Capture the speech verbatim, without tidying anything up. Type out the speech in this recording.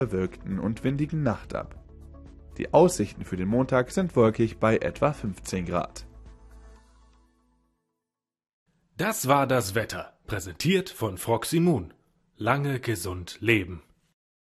bewölkten und windigen Nacht ab. Die Aussichten für den Montag sind wolkig bei etwa fünfzehn Grad. Das war das Wetter, präsentiert von Froxy Moon. Lange gesund leben.